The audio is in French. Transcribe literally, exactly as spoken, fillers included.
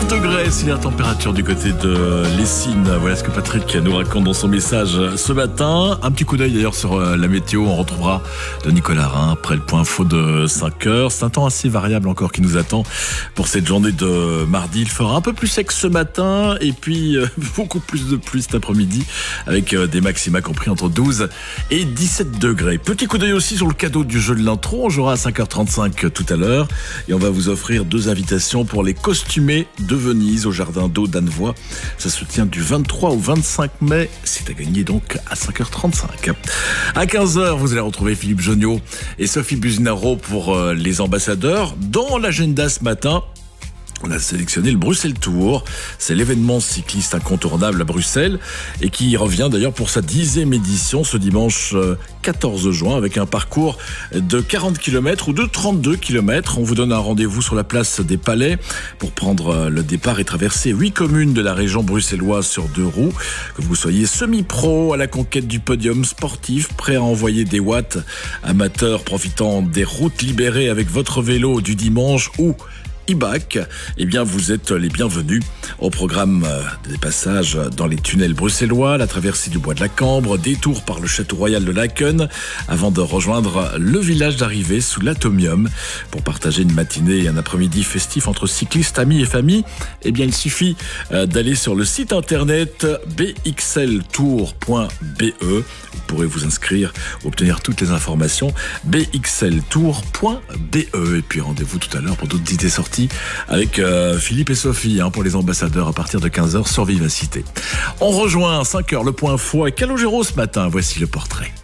degrés, c'est la température du côté de Lessines. Voilà ce que Patrick nous raconte dans son message ce matin. Un petit coup d'œil d'ailleurs sur la météo. On retrouvera de Nicolas Rhin après le point info de cinq heures. C'est un temps assez variable encore qui nous attend pour cette journée de mardi. Il fera un peu plus sec ce matin et puis euh, beaucoup plus de pluie cet après-midi avec euh, des maxima compris entre douze et dix-sept degrés. Petit coup d'œil aussi sur le cadeau du jeu de l'intro. On jouera à cinq heures trente-cinq tout à l'heure et on va vous offrir deux invitations pour les costumés de Venise au jardin d'eau d'Annevoie. Ça se tient du vingt-trois au vingt-cinq mai. C'est à gagner donc à cinq heures trente-cinq. À quinze heures, vous allez retrouver Philippe Jonniot et Sophie Buzinaro pour euh, les ambassadeurs. Dans l'agenda ce matin, on a sélectionné le Bruxelles Tour. C'est l'événement cycliste incontournable à Bruxelles et qui revient d'ailleurs pour sa dixième édition ce dimanche quatorze juin avec un parcours de quarante kilomètres ou de trente-deux kilomètres. On vous donne un rendez-vous sur la place des Palais pour prendre le départ et traverser huit communes de la région bruxelloise sur deux roues. Que vous soyez semi-pro à la conquête du podium sportif, prêt à envoyer des watts, amateur profitant des routes libérées avec votre vélo du dimanche ou e-bike, eh bien vous êtes les bienvenus. Au programme des passages dans les tunnels bruxellois, la traversée du bois de la Cambre, détour par le château royal de Laken, avant de rejoindre le village d'arrivée sous l'Atomium pour partager une matinée et un après-midi festif entre cyclistes, amis et famille. Eh bien il suffit d'aller sur le site internet b x l tour point b e. Vous pourrez vous inscrire, obtenir toutes les informations b x l tour point b e. Et puis rendez-vous tout à l'heure pour d'autres idées sorties avec euh, Philippe et Sophie hein, pour les ambassadeurs à partir de quinze heures sur Vivacité. On rejoint à cinq heures le point info avec Calogero ce matin. Voici le portrait.